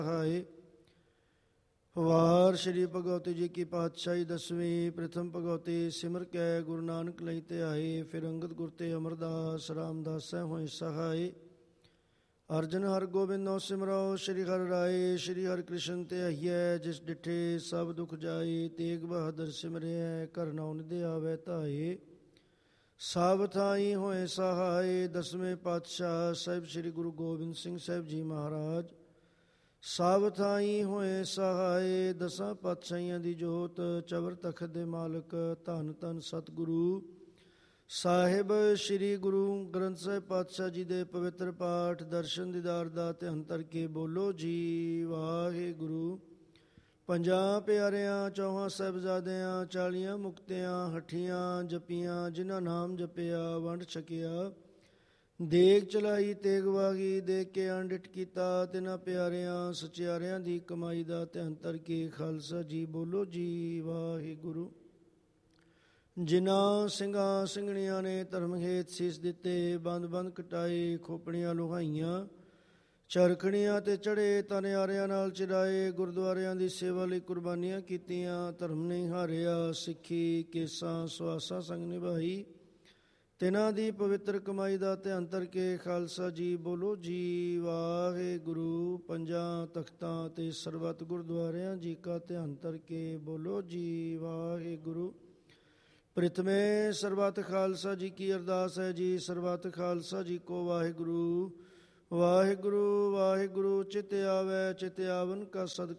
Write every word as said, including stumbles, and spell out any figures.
ਹਾਏ। ਵਾਰ ਸ਼੍ਰੀ ਭਗਵਤੀ ਜੀ ਕੀ ਪਾਤਸ਼ਾਹੀ ਦਸਵੀਂ। ਪ੍ਰਥਮ ਭਗਵਤੀ ਸਿਮਰ ਕੈ ਗੁਰੂ ਨਾਨਕ ਲਈ ਧਿਆਏ। ਫਿਰ ਅੰਗਦ ਗੁਰ ਤੇ ਅਮਰਦਾਸ ਰਾਮਦਾਸੈ ਹੋਏ ਸਹਾਏ। ਅਰਜਨ ਹਰ ਗੋਬਿੰਦੋ ਸਿਮਰੋ ਸ਼੍ਰੀ ਹਰਿ ਰਾਏ। ਸ਼੍ਰੀ ਹਰਿ ਕ੍ਰਿਸ਼ਨ ਧਿਆਈਐ ਜਿਸ ਡਿਠੇ ਸਭ ਦੁਖ ਜਾਏ। ਤੇਗ ਬਹਾਦਰ ਸਿਮਰਿਐ ਘਰ ਨੌ ਨਿਧਿ ਆਵੈ ਧਾਏ। ਸਭ ਥਾਈ ਹੋਏ ਸਹਾਏ। ਦਸਵੇਂ ਪਾਤਸ਼ਾਹ ਸਾਹਿਬ ਸ਼੍ਰੀ ਗੁਰੂ ਗੋਬਿੰਦ ਸਿੰਘ ਸਾਹਿਬ ਜੀ ਮਹਾਰਾਜ ਸਭ ਥਾਈ ਹੋਏ ਸਹਾਏ। ਦਸਾਂ ਪਾਤਸ਼ਾਹੀਆਂ ਦੀ ਜੋਤ ਚਵਰ ਤਖਤ ਦੇ ਮਾਲਕ ਧੰਨ ਧੰਨ ਸਤਿਗੁਰੂ ਸਾਹਿਬ ਸ਼੍ਰੀ ਗੁਰੂ ਗ੍ਰੰਥ ਸਾਹਿਬ ਪਾਤਸ਼ਾਹ ਜੀ ਦੇ ਪਵਿੱਤਰ ਪਾਠ ਦਰਸ਼ਨ ਦੀਦਾਰ ਦਾ ਧਿਆਨ ਧਰ ਕੇ ਬੋਲੋ ਜੀ ਵਾਹਿਗੁਰੂ। ਪੰਜਾਂ ਪਿਆਰਿਆਂ ਚੌਹਾਂ ਸਾਹਿਬਜ਼ਾਦਿਆਂ ਚਾਲੀਆਂ ਮੁਕਤਿਆਂ ਹੱਠੀਆਂ ਜਪੀਆਂ ਜਿਨ੍ਹਾਂ ਨਾਮ ਜਪਿਆ ਵੰਡ ਛਕਿਆ। ਦੇਗ ਚਲਾਈ ਤੇਗ ਵਾਗੀ ਦੇਖ ਕੇ ਅੰਡਿਟ ਕੀਤਾ। ਤਿਨਾਂ ਪਿਆਰਿਆਂ ਸਚਿਆਰਿਆਂ ਦੀ ਕਮਾਈ ਦਾ ਧਿਆਨ ਧਰ ਕੇ ਖਾਲਸਾ ਜੀ ਬੋਲੋ ਜੀ ਵਾਹਿਗੁਰੂ। ਜਿਨ੍ਹਾਂ ਸਿੰਘਾਂ ਸਿੰਘਣੀਆਂ ਨੇ ਧਰਮ ਹੇਤ ਸੀਸ ਦਿੱਤੇ ਬੰਦ ਬੰਦ ਕਟਾਏ ਖੋਪੜੀਆਂ ਲੁਹਾਈਆਂ ਚਰਖੜੀਆਂ ਤੇ ਚੜ੍ਹੇ ਤਨਿਆਰਿਆਂ ਨਾਲ ਚਿਰਾਏ ਗੁਰਦੁਆਰਿਆਂ ਦੀ ਸੇਵਾ ਲਈ ਕੁਰਬਾਨੀਆਂ ਕੀਤੀਆਂ ਧਰਮ ਨਹੀਂ ਹਾਰਿਆ ਸਿੱਖੀ ਕੇਸਾਂ ਸੁਆਸਾਂ ਸੰਗ ਨਿਭਾਈ। ਤਿਨਾਂ ਦੀ ਪਵਿੱਤਰ ਕਮਾਈ ਦਾ ਧਿਆਨ ਧਰ ਕੇ ਖਾਲਸਾ ਜੀ ਬੋਲੋ ਜੀ ਵਾਹਿਗੁਰੂ। ਪੰਜਾਂ ਤਖਤਾਂ ਤੇ ਸਰਬੱਤ ਗੁਰਦੁਆਰਿਆਂ ਜੀ ਕਾ ਧਿਆਨ ਧਰ ਕੇ ਬੋਲੋ ਜੀ ਵਾਹਿਗੁਰੂ। ਪ੍ਰਥਮੇ ਸਰਬੱਤ ਖਾਲਸਾ ਜੀ ਕੀ ਅਰਦਾਸ ਹੈ ਜੀ। ਸਰਬੱਤ ਖਾਲਸਾ ਜੀ ਕੋ ਵਾਹਿਗੁਰੂ ਵਾਹਿਗੁਰੂ ਵਾਹਿਗੁਰੂ। ਚਿਤ ਆਵੈ ਚਿਤ ਆਵਨ ਕਾ ਸਦ